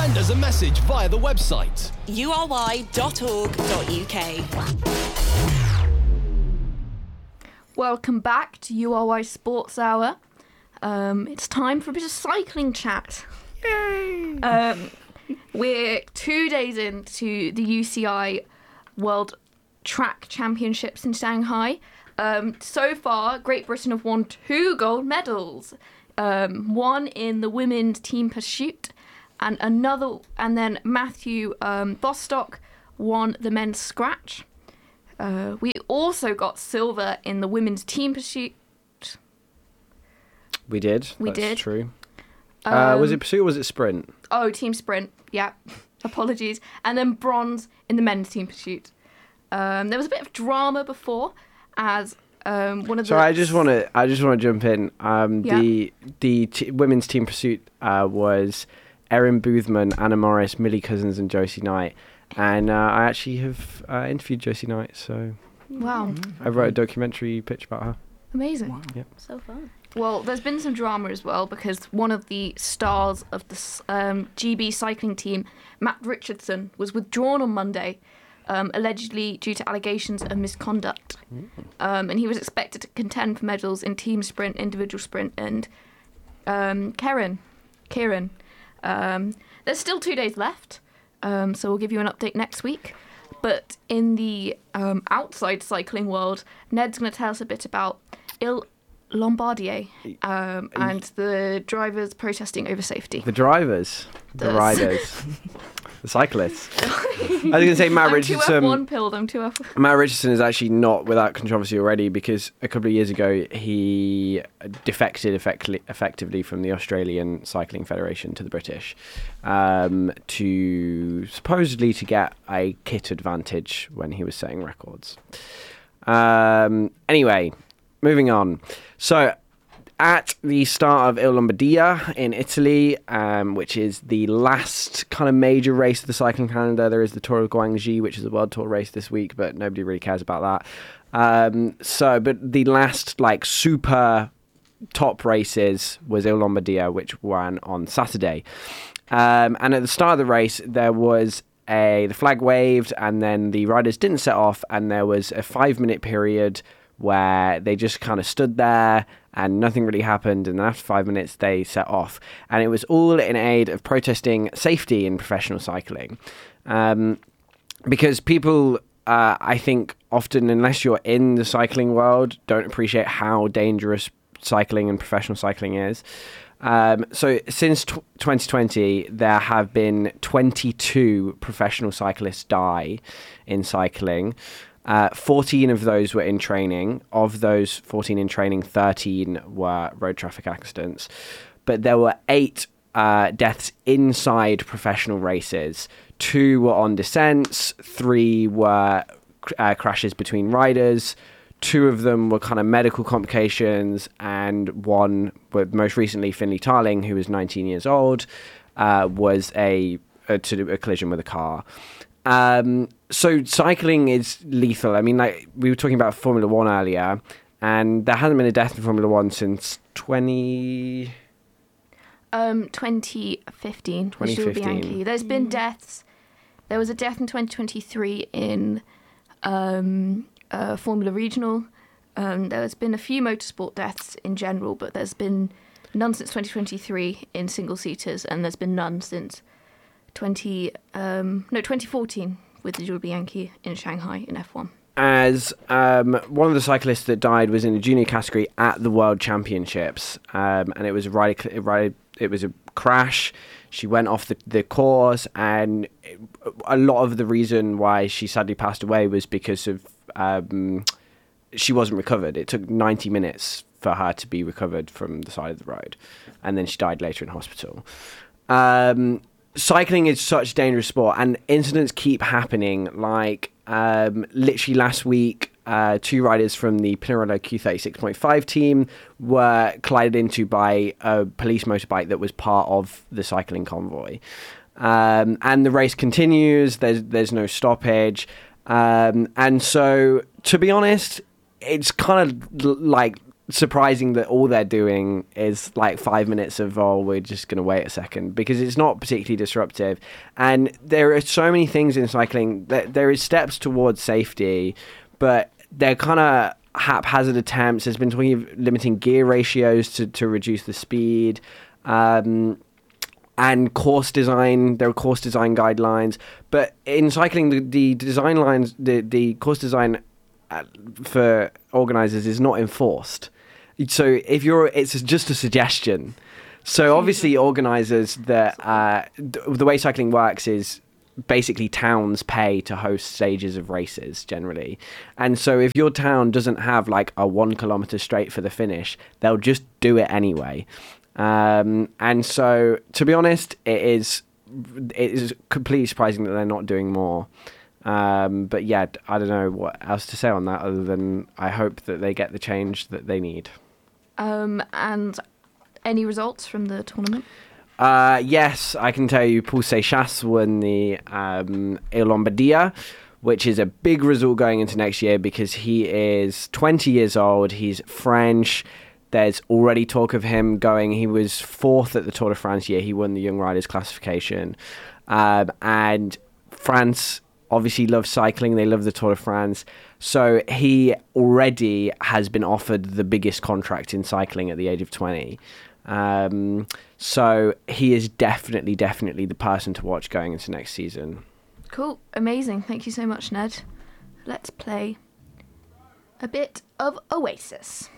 Send us a message via the website uri.org.uk. Welcome back to URY Sports Hour. It's time for a bit of cycling chat. Yay! We're 2 days into the UCI World Track Championships in Shanghai. So far, Great Britain have won 2 gold medals. One in the women's team pursuit, and then Matthew Bostock won the men's scratch. We also got silver in the women's team pursuit. We did. We That's did. True. Was it pursuit or was it sprint? Oh, team sprint. Yeah. Apologies. And then bronze in the men's team pursuit. There was a bit of drama before, as one of the. Sorry, I just want to jump in. The women's team pursuit was Erin Boothman, Anna Morris, Millie Cousins, and Josie Knight. And I actually have interviewed Josie Knight, so Wow. I wrote a documentary pitch about her. Amazing. Wow. Yep. So fun. Well, there's been some drama as well because one of the stars of the GB cycling team, Matt Richardson, was withdrawn on Monday, allegedly due to allegations of misconduct. And he was expected to contend for medals in team sprint, individual sprint, and Kieran. There's still 2 days left, so we'll give you an update next week. But in the outside cycling world, Ned's going to tell us a bit about Lombardier and the drivers protesting over safety. The drivers, the riders, the cyclists. I was going to say Matt Richardson. I'm too F1. Matt Richardson is actually not without controversy already because a couple of years ago he defected effectively from the Australian Cycling Federation to the British to supposedly to get a kit advantage when he was setting records. Anyway, moving on. So, at the start of Il Lombardia in Italy, which is the last kind of major race of the cycling calendar, there is the Tour of Guangxi, which is a World Tour race this week, but nobody really cares about that. But the last super top races was Il Lombardia, which ran on Saturday. And at the start of the race, there was the flag waved, and then the riders didn't set off, and there was a 5-minute period where they just kind of stood there and nothing really happened, and then after 5 minutes they set off, and it was all in aid of protesting safety in professional cycling, because people I think often, unless you're in the cycling world, don't appreciate how dangerous cycling and professional cycling is. So since 2020, there have been 22 professional cyclists die in cycling. 14 of those were in training. Of those 14 in training, 13 were road traffic accidents. But there were 8 deaths inside professional races. 2 were on descents, 3 were crashes between riders. 2 of them were kind of medical complications, and one, most recently, Finley Tarling, who was 19 years old, was to a collision with a car. So cycling is lethal. I mean, we were talking about Formula One earlier, and there hasn't been a death in Formula One since 2015. 2015. There's been deaths. There was a death in 2023 in Formula Regional. There's been a few motorsport deaths in general, but there's been none since 2023 in single-seaters, and there's been none since 2014 with the Jules Bianchi in Shanghai in F1. As one of the cyclists that died was in the junior category at the World Championships, and it was it was a crash. She went off the course, and a lot of the reason why she sadly passed away was because of she wasn't recovered. It took 90 minutes for her to be recovered from the side of the road, and then she died later in hospital. Cycling is such a dangerous sport, and incidents keep happening. Literally last week, 2 riders from the Pinarello Q36.5 team were collided into by a police motorbike that was part of the cycling convoy. And the race continues. There's no stoppage. And so, to be honest, it's kind of surprising that all they're doing is like 5 minutes of, oh, we're just going to wait a second, because it's not particularly disruptive. And there are so many things in cycling that there is steps towards safety, but they're kind of haphazard attempts. There's been talking of limiting gear ratios to reduce the speed. And course design, there are course design guidelines, but in cycling, the design lines, the course design for organisers is not enforced. So it's just a suggestion. So obviously, organisers that the way cycling works is basically towns pay to host stages of races generally, and so if your town doesn't have like a 1 kilometre straight for the finish, they'll just do it anyway. And so, to be honest, it is completely surprising that they're not doing more. But yeah, I don't know what else to say on that other than I hope that they get the change that they need. And any results from the tournament? Yes, I can tell you Paul Seychelles won the Il Lombardia, which is a big result going into next year because he is 20 years old, he's French. There's already talk of him going. He was fourth at the Tour de France year. He won the Young Riders classification. And France obviously loves cycling. They love the Tour de France. So he already has been offered the biggest contract in cycling at the age of 20. So he is definitely the person to watch going into next season. Cool. Amazing. Thank you so much, Ned. Let's play a bit of Oasis.